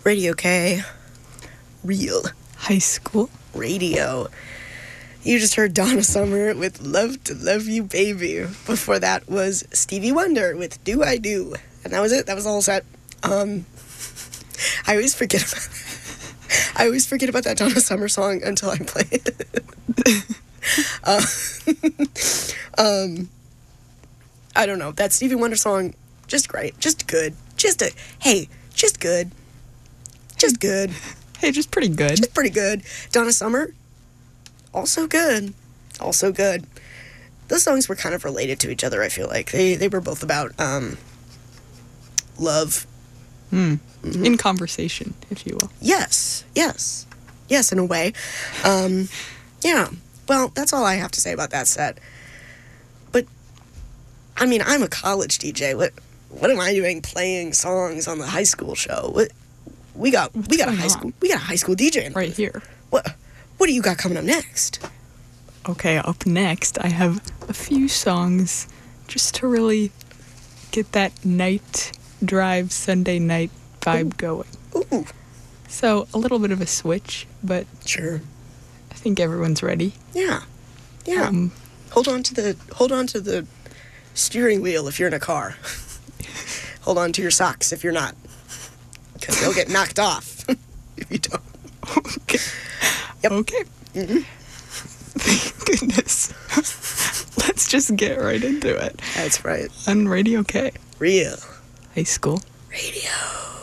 Radio K. Real High school radio. You just heard Donna Summer with Love to Love You Baby. Before that was Stevie Wonder with Do I Do. And that was it. That was the whole set. I always forget about that Donna Summer song until I play it. I don't know. That Stevie Wonder song, just great. Just good. Just good. Just good. Hey, just pretty good. Just pretty good. Donna Summer, also good. Also good. Those songs were kind of related to each other, I feel like. They were both about love. Mm-hmm. In conversation, if you will. Yes, in a way. Yeah, well, that's all I have to say about that set. But, I mean, I'm a college DJ. What am I doing playing songs on the high school show? We got a high school DJ right here. What do you got coming up next? Okay, up next I have a few songs just to really get that night drive Sunday night vibe going. Ooh. So a little bit of a switch, but sure. I think everyone's ready. Yeah. Hold on to the steering wheel if you're in a car. Hold on to your socks if you're not. Because they'll get knocked off if you don't. Okay. Yep. Okay. Mm-hmm. Thank goodness. Let's just get right into it. That's right. On Radio K. Real High school radio.